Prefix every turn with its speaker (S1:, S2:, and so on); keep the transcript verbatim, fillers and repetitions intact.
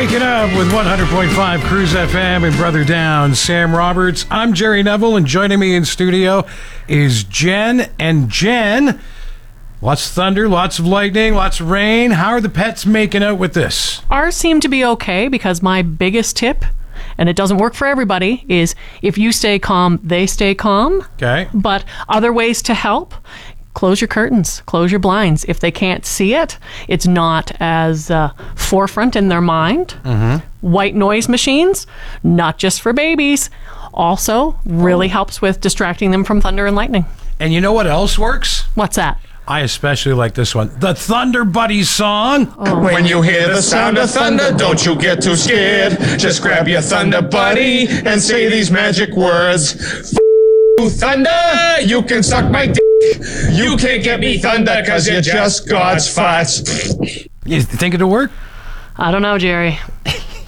S1: Waking up with one hundred point five Cruise F M and Brother Down, Sam Roberts. I'm Jerry Neville, and joining me in studio is Jen. And Jen, lots of thunder, lots of lightning, lots of rain. How are the pets making out with this?
S2: Ours seem to be okay because my biggest tip, and it doesn't work for everybody, is if you stay calm, they stay calm.
S1: Okay.
S2: But other ways to help: close your curtains, close your blinds. If they can't see it, it's not as uh, forefront in their mind. Mm-hmm. White noise machines, not just for babies, also really helps with distracting them from thunder and lightning.
S1: And you know what else works?
S2: What's that?
S1: I especially like this one. The Thunder Buddies song.
S2: Oh.
S3: When you hear the sound of thunder, don't you get too scared. Just grab your thunder buddy and say these magic words. F you, thunder, you can suck my dick. You can't get me thunder because you're just God's farts.
S1: You think it'll work?
S2: I don't know, Jerry.